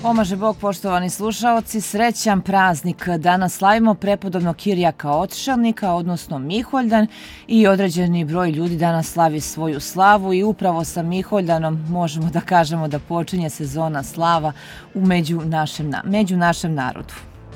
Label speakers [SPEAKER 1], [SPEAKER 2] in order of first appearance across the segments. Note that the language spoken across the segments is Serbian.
[SPEAKER 1] Pomaže Bog, poštovani slušaoci, srećan praznik. Danas slavimo prepodobnog Kirijaka Odšelnika, odnosno Miholjdan, i određeni broj ljudi danas slavi svoju slavu i upravo sa Miholjdanom možemo da kažemo da počinje sezona slava među našem narodu.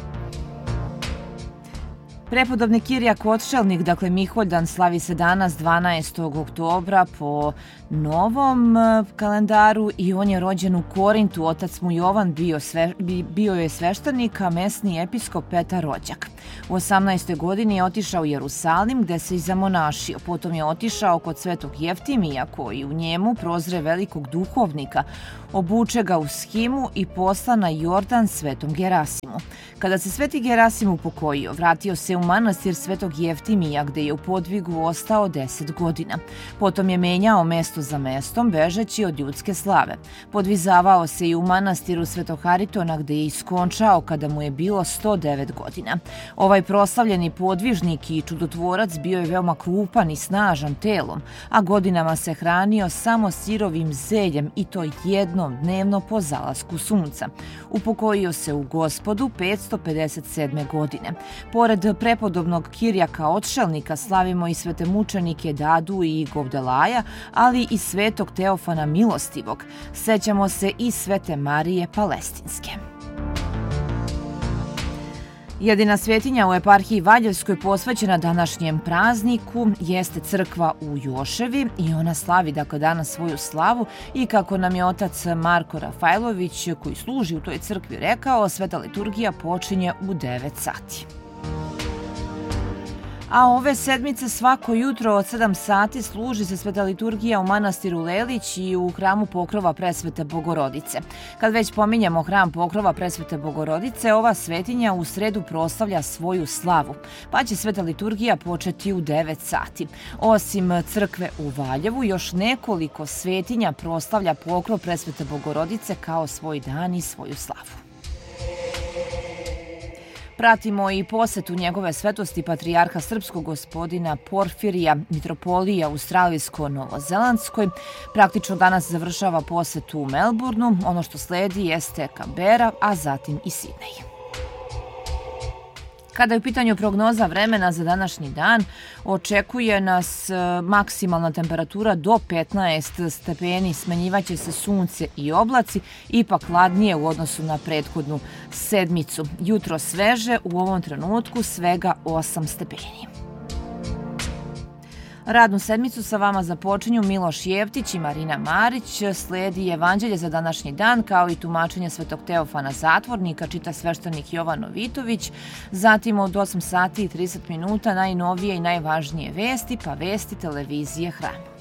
[SPEAKER 1] Prepodobni Kirijak Odšelnik, dakle Miholjdan, slavi se danas 12. oktobra po novom kalendaru i on je rođen u Korintu. Otac mu Jovan bio je sveštenik, a mesni episkop Petar rođak. U 18. godini je otišao u Jerusalim gde se i zamonašio. Potom je otišao kod svetog Jeftimija koji u njemu prozre velikog duhovnika, obuče ga u skimu i posla na Jordan svetom Gerasimu. Kada se sveti Gerasim upokojio, vratio se u manastir svetog Jeftimija gde je u podvigu ostao 10 godina. Potom je menjao mesto za mestom, bežeći od ljudske slave. Podvizavao se i u manastiru svetog Haritona gde je iskončao kada mu je bilo 109 godina. Ovaj proslavljeni podvižnik i čudotvorac bio je veoma krupan i snažan telom, a godinama se hranio samo sirovim zeljem i to jednom dnevno po zalasku sunca. Upokojio se u Gospodu 557. godine. Pored prepodobnog Kirijaka Odšelnika slavimo i svete mučenike Dadu i Govdelaja, ali i svetog Teofana Milostivog. Sećamo se i svete Marije Palestinske. Jedina svetinja u eparhiji Valjevskoj posvećena današnjem prazniku jeste crkva u Joševi i ona slavi danas svoju slavu i kako nam je otac Marko Rafajlović koji služi u toj crkvi rekao, sveta liturgija počinje u 9 sati. A ove sedmice svako jutro od 7 sati služi se sveta liturgija u manastiru Lelić i u hramu Pokrova Presvete Bogorodice. Kad već pominjemo hram Pokrova Presvete Bogorodice, ova svetinja u sredu proslavlja svoju slavu, pa će sveta liturgija početi u 9 sati. Osim crkve u Valjevu, još nekoliko svetinja proslavlja Pokrov Presvete Bogorodice kao svoj dan i svoju slavu. Pratimo i posetu njegove svetosti patrijarha srpskog gospodina Porfirija, mitropolija australijsko-novozelandskoj. Praktično danas završava posetu u Melbourneu. Ono što sledi jeste Kambera, a zatim i Sidnej. Kada je u pitanju prognoza vremena za današnji dan, očekuje nas maksimalna temperatura do 15 stepeni, smenjivaće se sunce i oblaci, ipak hladnije u odnosu na prethodnu sedmicu. Jutro sveže, u ovom trenutku svega 8 stepeni. Radnu sedmicu sa vama započinju Miloš Jevtić i Marina Marić. Sledi Evanđelje za današnji dan, kao i tumačenje svetog Teofana Zatvornika, čita sveštenik Jovan Novitović. Zatim od 8 sati i 30 minuta najnovije i najvažnije vesti, pa vesti televizije Hram.